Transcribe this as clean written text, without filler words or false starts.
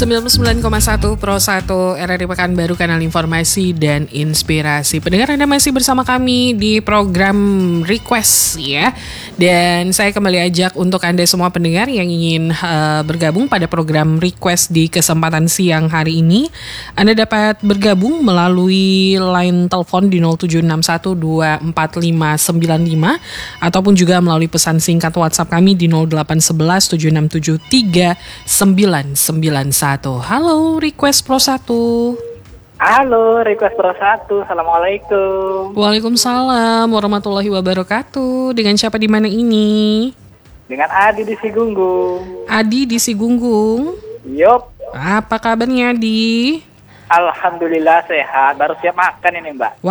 99,1 Pro 1 RRI Pekanbaru, kanal informasi dan inspirasi. Pendengar, Anda masih bersama kami di program Request ya. Dan saya kembali ajak untuk Anda semua pendengar yang ingin bergabung pada program Request di kesempatan siang hari ini. Anda dapat bergabung melalui line telepon di 0761245595 ataupun juga melalui pesan singkat WhatsApp kami di 081176739991. Halo Request Pro 1. Halo Request Pro 1. Assalamualaikum. Waalaikumsalam warahmatullahi wabarakatuh. Dengan siapa di mana ini? Dengan Adi di Sigunggung. Adi di Sigunggung. Yup. Apa kabarnya Adi? Alhamdulillah sehat. Baru siap makan ini Mbak.